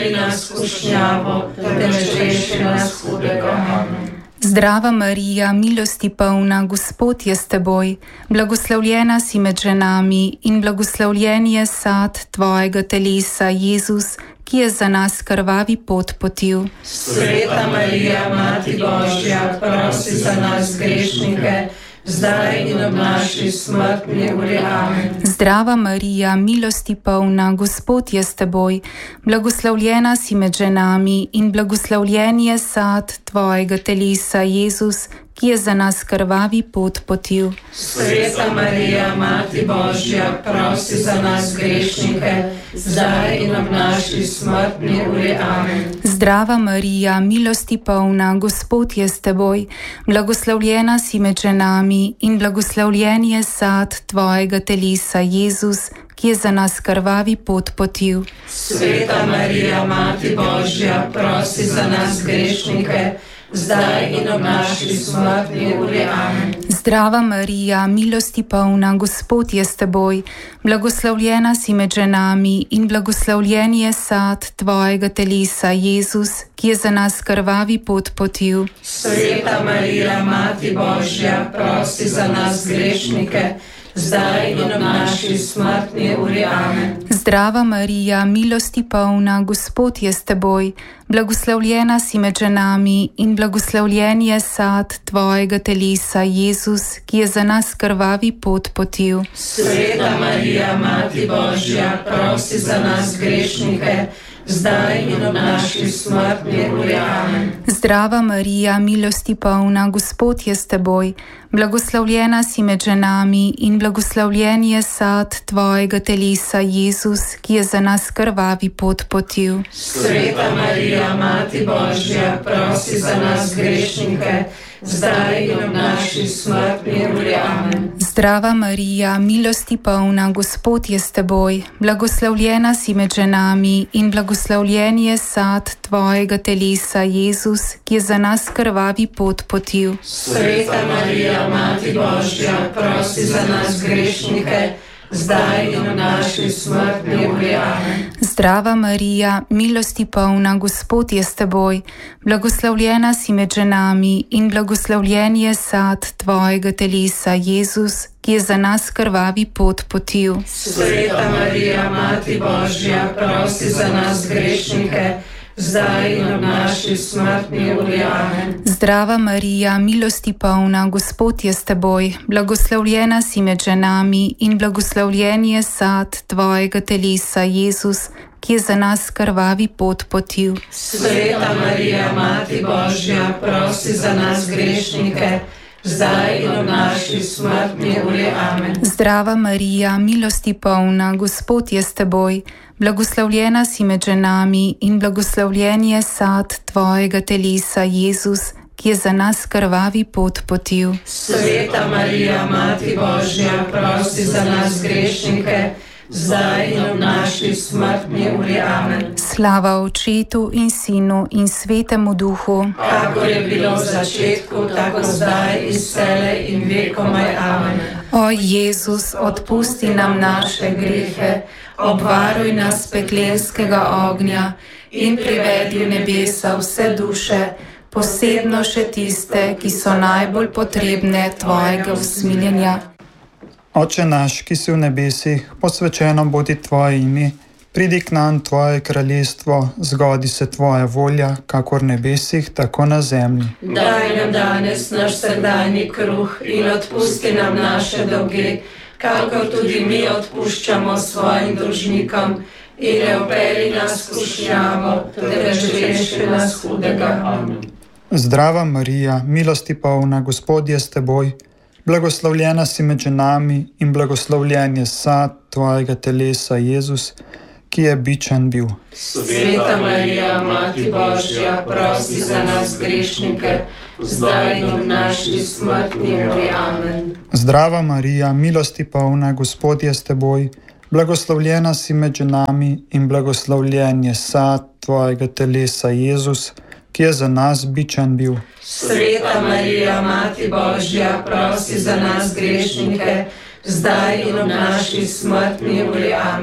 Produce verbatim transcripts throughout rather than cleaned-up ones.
na skušnjavo, da ne reši nas hudega. Amen. Zdrava Marija, milosti polna, Gospod je s teboj, blagoslovljena si med ženami in blagoslovljen je sad tvojega telesa, Jezus, ki je za nas krvavi pot potil. Sveta Marija, Mati Božja, prosi za nas grešnike, zdaj in ob naši smrtni uri. Amen. Zdrava Marija, milosti polna, Gospod je s teboj, blagoslovljena si med ženami in blagoslovljen je sad tvojega telesa, Jezus, ki je za nas krvavi pot potil. Sveta Marija, Mati Božja, prosi za nas grešnike, zdaj in ob naši smrtni uri. Amen. Zdrava Marija, milosti polna, Gospod je s teboj, blagoslovljena si med ženami in blagoslovljen je sad tvojega telesa, Jezus, ki je za nas krvavi pot potil. Sveta Marija, Mati Božja, prosi za nas grešnike, zdaj in ob naši smrtni uri. Amen. Zdrava Marija, milosti polna, Gospod je s teboj, blagoslovljena si med ženami in blagoslovljen je sad tvojega telesa, Jezus, ki je za nas krvavi pot potil. Sveta Marija, Mati Božja, prosi za nas grešnike, zdaj in ob naši smrtni uri. Amen. Zdrava Marija, milosti polna, Gospod je s teboj, blagoslovljena si med ženami in blagoslovljen je sad tvojega telesa, Jezus, ki je za nas krvavi pot potil. Sveta Marija, Mati Božja, prosi za nas grešnike, zdaj in ob naši smrtni uri. Amen. Zdrava Marija, milosti polna, Gospod je s teboj, blagoslovljena si med ženami in blagoslovljen je sad tvojega telesa, Jezus, ki je za nas krvavi pot potil. Sveta Marija, Mati Božja, prosi za nas grešnike, zdaj in ob naši smrtni uri. Amen. Zdrava Marija, milosti polna, Gospod je s teboj, blagoslovljena si med ženami in blagoslovljen je sad tvojega telesa, Jezus, ki je za nas krvavi pot potil. Sveta Marija, Mati Božja, prosi za nas grešnike, zdaj in v naši smrtni uri. Amen. Zdrava Marija, milosti polna, Gospod je s teboj, blagoslovljena si med ženami in blagoslovljen je sad tvojega telesa, Jezus, ki je za nas krvavi pot potil. Sveta Marija, Mati Božja, prosi za nas grešnike, zdaj in v naši smrtni uri. Amen. Zdrava Marija, milosti polna, Gospod je s teboj, blagoslovljena si med ženami in blagoslovljen je sad tvojega telesa, Jezus, ki je za nas krvavi pot potil. Sveta Marija, Mati Božja, prosi za nas grešnike, zdaj in v naši smrtni uri. Amen. Zdrava Marija, milosti polna, Gospod je s teboj, blagoslovljena si med ženami in blagoslovljen je sad tvojega telesa, Jezus, ki je za nas krvavi pot potil. Sveta Marija, Mati Božja, prosi za nas grešnike, zdaj in v naši smrtni uri. Amen. Slava Očetu in Sinu in Svetemu Duhu, kakor je bilo v začetku, tako zdaj in vselej in vekomaj. Amen. O Jezus, odpusti nam naše grehe, obvaruj nas peklenskega ognja in privedi v nebesa vse duše, posebno še tiste, ki so najbolj potrebne tvojega usmiljenja. Oče naš, ki si v nebesih, posvečeno bodi tvoje ime, pridi k nam tvoje kraljestvo, zgodi se tvoja volja, kakor v nebesih, tako na zemlji. Daj nam danes naš vsakdanji kruh in odpusti nam naše dolge, kakor tudi mi odpuščamo svojim dolžnikom, in ne vpelji nas v skušnjavo, temveč reši nas hudega. Amen. Zdrava Marija, milosti polna, Gospod je s teboj, blagoslovljena si med ženami in blagoslovljen je sad tvojega telesa, Jezus, ki je bičan bil. Sveta Marija, Mati Božja, prosi za nas grešnike, zdaj in v naši smrtni uri. Amen. Zdrava Marija, milosti polna, Gospod je s teboj, blagoslovljena si med ženami in blagoslovljen je sad tvojega telesa, Jezus, ki je za nas bičan bil. Sveta Marija, Mati Božja, prosi za nas grešnike, zdaj in v naši smrtni uri. Amen.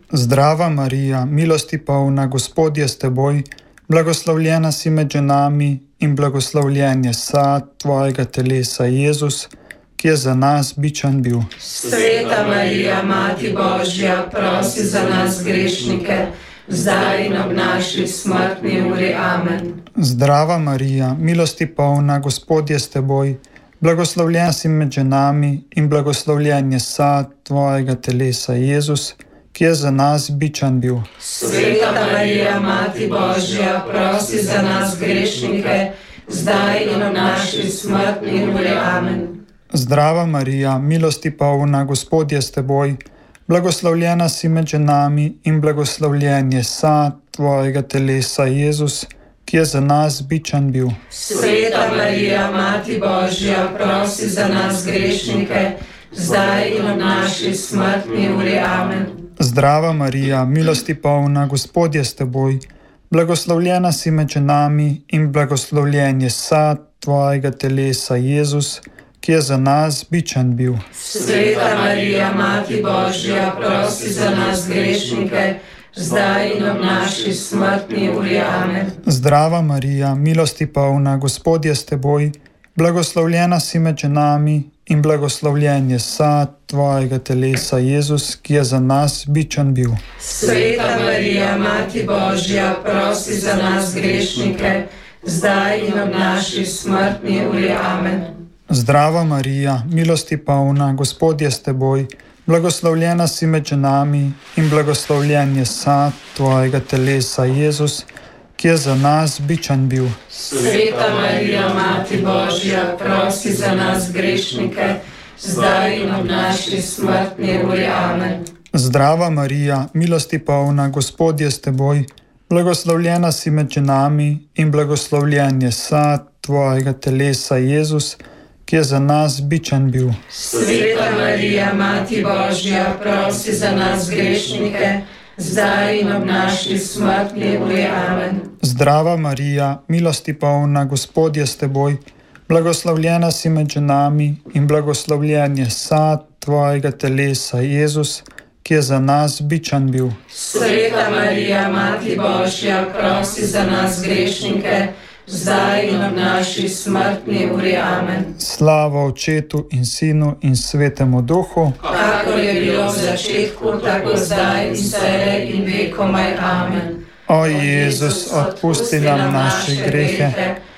Zdrava Marija, milosti polna, Gospod je s teboj, blagoslovljena si med ženami in blagoslovljen je sad tvojega telesa, Jezus, ki je za nas bičan bil. Sveta Marija, Mati Božja, prosi za nas grešnike, zdaj in ob naši smrtni uri. Amen. Zdrava Marija, milosti polna, Gospod je s teboj, blagoslovljena si med ženami in blagoslovljen je sad tvojega telesa, Jezus, ki je za nas bičan bil. Sveta Marija, Mati Božja, prosi za nas grešnike, zdaj in ob naši smrtni uri. Amen. Zdrava Marija, milosti polna, Gospod je s teboj, blagoslovljena si med ženami in blagoslovljen je sad tvojega telesa, Jezus, ki je za nas bičan bil. Sveta Marija, Mati Božja, prosi za nas grešnike, zdaj in ob naši smrtni uri. Amen. Zdrava Marija, milosti polna, Gospod je s teboj, blagoslovljena si med ženami in blagoslovljen je sad tvojega telesa, Jezus, ki je za nas bičan bil. Sveta Marija, Mati Božja, prosi za nas grešnike, zdaj in ob naši smrtni uri. Amen. Zdrava Marija, milosti polna, Gospod je s teboj, blagoslovljena si med ženami in blagoslovljen je sad tvojega telesa, Jezus, ki je za nas bičan bil. Sveta Marija, Mati Božja, prosi za nas grešnike, zdaj in ob naši smrtni uri. Amen. Zdrava Marija, milosti polna, Gospod je s teboj, blagoslovljena si med ženami in blagoslovljen je sad tvojega telesa, Jezus, ki je za nas bičan bil. Sveta Marija, Mati Božja, prosi za nas grešnike, zdaj in ob naši smrtni uri. Amen. Zdrava Marija, milosti polna, Gospod je s teboj, blagoslovljena si med ženami in blagoslovljen je sad tvojega telesa, Jezus, ki je za nas bičan bil. Sveta Marija, Mati Božja, prosi za nas grešnike, zdaj in ob naši smrtni uri. Amen. Zdrava Marija, milosti polna, Gospod je s teboj, blagoslovljena si med ženami in blagoslovljen je sad tvojega telesa, Jezus, ki je za nas bičan bil. Sveta Marija, Mati Božja, prosi za nas grešnike, zdaj in ob naši smrtni uri. Amen. Slava Očetu in Sinu in Svetemu Duhu, kakor je bilo v začetku, tako zdaj in vselej in vekomaj. Amen. O Jezus, odpusti nam naše grehe,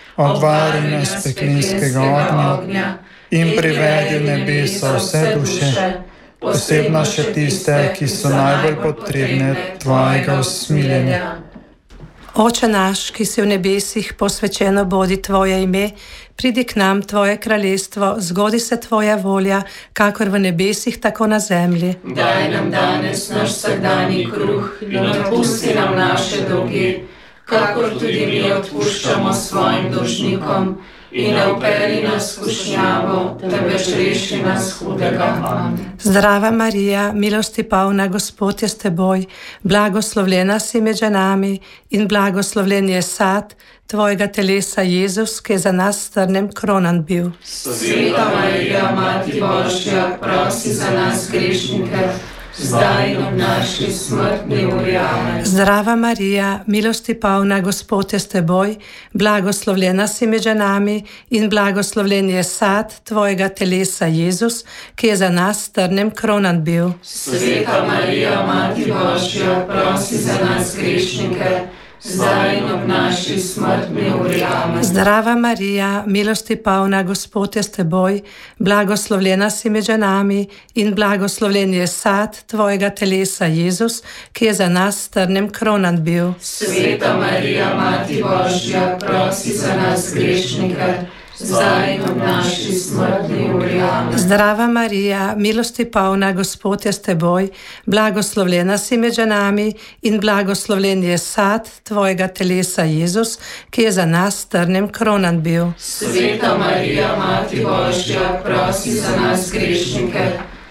obvari nas peklinskega ognja in privedi v nebesa vse duše, posebno še tiste, ki so najbolj potrebne tvojega usmiljenja. Oče naš, ki si v nebesih, posvečeno bodi tvoje ime, pridi k nam tvoje kraljestvo, zgodi se tvoja volja, kakor v nebesih, tako na zemlji. Daj nam danes naš vsakdanji kruh in odpusti nam naše dolge, kakor tudi mi odpuščamo svojim dolžnikom, in ne vpelji nas v skušnjavo, temveč reši nas hudega. Amen. Zdrava Marija, milosti polna, Gospod je s teboj, blagoslovljena si med ženami in blagoslovljen je sad tvojega telesa, Jezus, ki je za nas s trnem kronan bil. Sveta Marija, Mati Božja, prosi za nas grešnike, zdaj in ob naši smrtni uri. Amen. Zdrava Marija, milosti polna, Gospod je s teboj, blagoslovljena si med ženami in blagoslovljen je sad tvojega telesa, Jezus, ki je za nas s trnem kronan bil. Sveta Marija, Mati Božja, prosi za nas grešnike, zdaj in ob naši smrtni uri. Amen. Zdrava Marija, milosti polna, Gospod je s teboj, blagoslovljena si med ženami in blagoslovljen je sad tvojega telesa, Jezus, ki je za nas s trnem kronan bil. Sveta Marija, Mati Božja, prosi za nas grešnike, zdaj in ob naši smrtni uri. Amen. Zdrava Marija, milosti polna, Gospod je s teboj, blagoslovljena si med ženami in blagoslovljen je sad tvojega telesa, Jezus, ki je za nas s trnem kronan bil. Sveta Marija, Mati Božja, prosi za nas grešnike,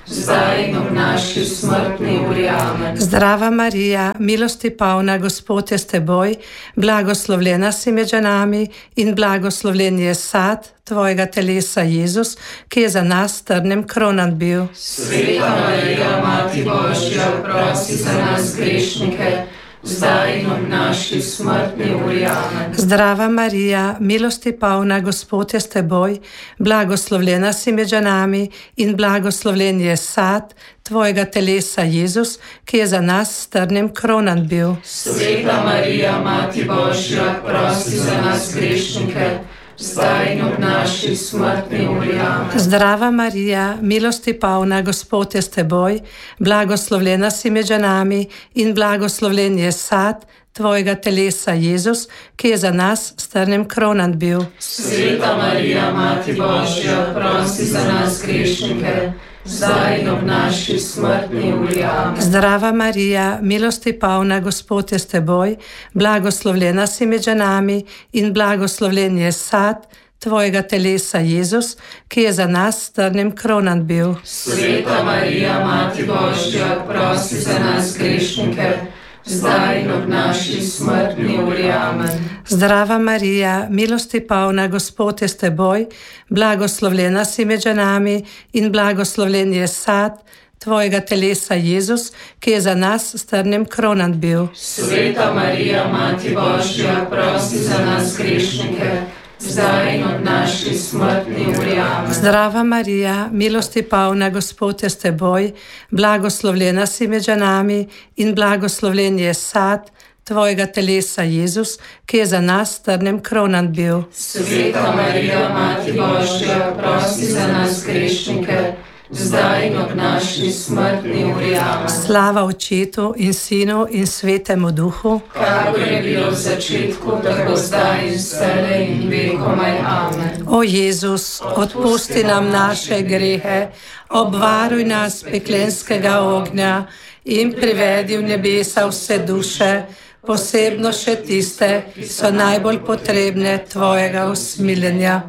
zdaj in ob naši smrtni uri. Amen. Zdrava Marija, milosti polna, Gospod je s teboj, blagoslovljena si med ženami in blagoslovljen je sad tvojega telesa, Jezus, ki je za nas trnem kronan bil. Sveta Marija, Mati Božja, prosi za nas grešnike, zdaj in ob naši smrtni uri. Amen. Zdrava Marija, milosti polna, Gospod je s teboj, blagoslovljena si med ženami in blagoslovljen je sad tvojega telesa, Jezus, ki je za nas trnem kronan bil. Sveta Marija, Mati Božja, prosi za nas grešnike, zdaj in ob naši smrtni uri. Amen. Zdrava Marija, milosti polna, Gospod je s teboj, blagoslovljena si med ženami in blagoslovljen je sad tvojega telesa, Jezus, ki je za nas s trnem kronan bil. Sveta Marija, Mati Božja, prosi za nas grešnike, zdaj in ob naši smrtni uri. Amen. Zdrava Marija, milosti polna, Gospod je s teboj, blagoslovljena si med ženami in blagoslovljen je sad tvojega telesa, Jezus, ki je za nas s trnem kronan bil. Sveta Marija, Mati Božja, prosi za nas grešnike, zdaj in ob naši smrtni uri. Amen. Zdrava Marija, milosti polna, Gospod je s teboj, blagoslovljena si med ženami in blagoslovljen je sad tvojega telesa, Jezus, ki je za nas s trnem kronan bil. Sveta Marija, Mati Božja, prosi za nas grešnike, zdaj in ob naši smrtni uri. Amen. Zdrava Marija, milosti polna, Gospod je s teboj, blagoslovljena si med ženami in blagoslovljen je sad tvojega telesa, Jezus, ki je za nas s trnem kronan bil. Sveta Marija, Mati Božja, prosi za nas grešnike, zdaj in ob naši smrtni uri. Amen. Slava Očetu in Sinu in Svetemu Duhu, kakor je bilo v začetku, tako zdaj in vselej in vekomaj. Amen. O Jezus, odpusti nam naše grehe, obvaruj nas peklenskega ognja in privedi v nebesa vse duše, posebno še tiste, ki so najbolj potrebne tvojega usmiljenja.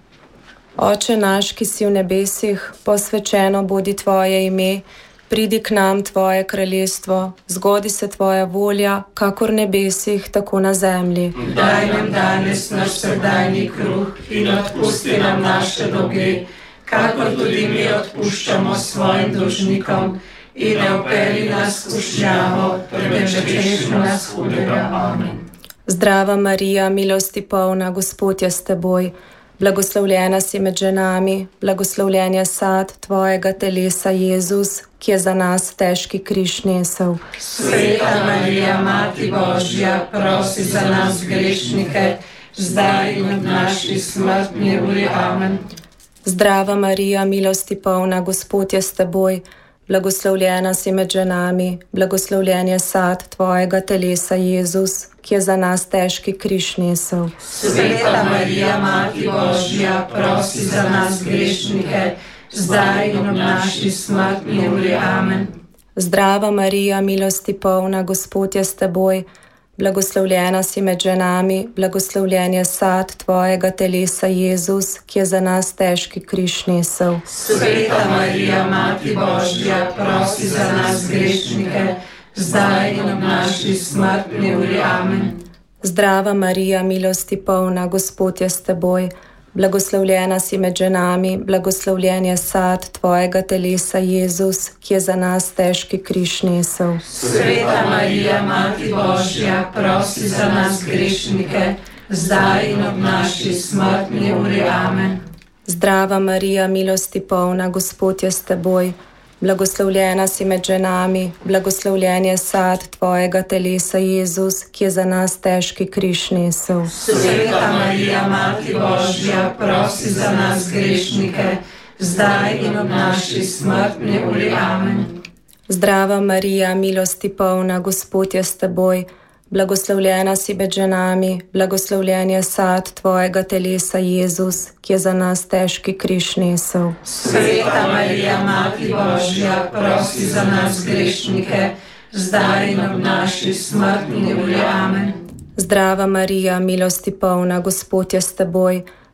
Oče naš, ki si v nebesih, posvečeno bodi tvoje ime, pridi k nam tvoje kraljestvo, zgodi se tvoja volja, kakor v nebesih, tako na zemlji. Daj nam danes naš vsakdanji kruh in odpusti nam naše dolge, kakor tudi mi odpuščamo svojim dolžnikom, in ne vpelji nas v skušnjavo, temveč reši nas hudega. Amen. Zdrava Marija, milosti polna, Gospod je s teboj, blagoslovljena si med ženami, blagoslovljen je sad tvojega telesa, Jezus, ki je za nas težki križ nesel. Sveta Marija, Mati Božja, prosi za nas grešnike, zdaj in ob naši smrtni uri. Amen. Zdrava Marija, milosti polna, Gospod je s teboj, blagoslovljena si med ženami, blagoslovljen je sad tvojega telesa, Jezus, ki je za nas težki križ nesel. Sveta Marija, Mati Božja, prosi za nas grešnike, zdaj in ob naši smrtni uri. Amen. Zdrava Marija, milosti polna, Gospod je s teboj, blagoslovljena si med ženami, blagoslovljen je sad tvojega telesa, Jezus, ki je za nas težki križ nesel. Sveta Marija, Mati Božja, prosi za nas grešnike, zdaj in ob naši smrtni uri. Amen. Zdrava Marija, milosti polna, Gospod je s teboj, blagoslovljena si med ženami, blagoslovljen je sad tvojega telesa, Jezus, ki je za nas težki križ nesel. Sveta Marija, Mati Božja, prosi za nas grešnike, zdaj in ob naši smrtni uri. Amen. Zdrava Marija, milosti polna, Gospod je s teboj, blagoslovljena si med ženami, blagoslovljen je sad tvojega telesa, Jezus, ki je za nas težki križ nesel. Sveta Marija, Mati Božja, prosi za nas grešnike, zdaj in ob naši smrtni uri. Amen. Zdrava Marija, milosti polna, Gospod je s teboj, blagoslovljena si med ženami, blagoslovljen je sad tvojega telesa, Jezus, ki je za nas težki križ nesel. Sveta Marija, Mati Božja, prosi za nas grešnike, zdaj in ob naši smrtni uri. Amen. Zdrava Marija, milosti polna, Gospod je s teboj,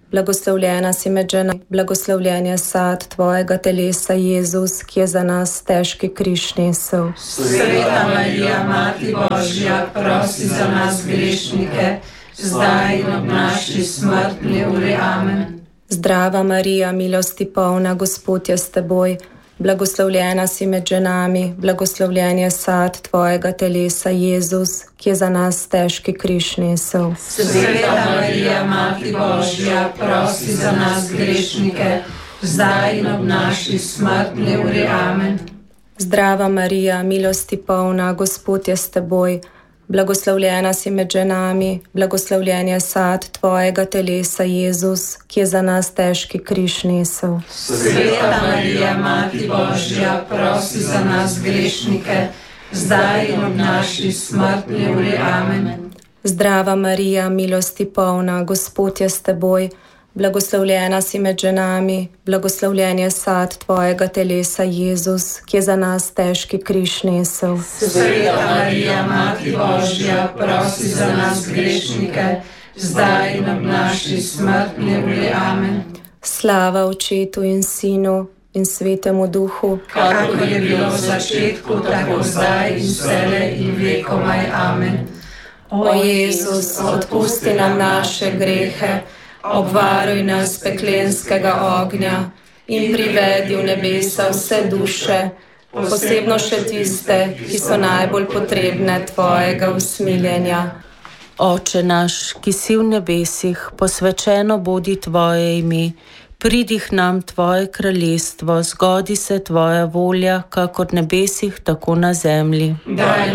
Blagoslovljena si med ženami, blagoslovljen je sad tvojega telesa, Jezus, ki je za nas težki križ nesel. Sveta Marija, Mati Božja, prosi za nas grešnike, zdaj in ob naši smrtni uri. Amen. Zdrava Marija, milosti polna, Gospod je s teboj, blagoslovljena si med ženami, blagoslovljen je sad tvojega telesa, Jezus, ki je za nas težki križ nesel. Sveta Marija, Mati Božja, prosi za nas grešnike, zdaj in ob naši smrtni uri. Amen. Zdrava Marija, milosti polna, Gospod je s teboj, blagoslovljena si med ženami, blagoslovljen je sad tvojega telesa, Jezus, ki je za nas težki križ nesel. Sveta Marija, Mati Božja, prosi za nas grešnike, zdaj in ob naši smrtni uri. Amen. Zdrava Marija, milosti polna, Gospod je s teboj, blagoslovljena si med ženami, blagoslovljen je sad tvojega telesa, Jezus, ki je za nas težki križ nesel. Sveta Marija, Mati Božja, prosi za nas grešnike, zdaj in ob naši smrtni uri. Amen. Slava Očetu in Sinu in Svetemu Duhu, kakor je bilo v začetku, tako zdaj in vselej in vekomaj. Amen. O Jezus, odpusti nam naše grehe, obvaruj nas peklenskega ognja in privedi v nebesa vse duše, posebno še tiste, ki so najbolj potrebne tvojega usmiljenja. Oče naš, ki si v nebesih, posvečeno bodi tvoje ime, pridi k nam tvoje kraljestvo, zgodi se tvoja volja, kakor v nebesih, tako na zemlji. Daj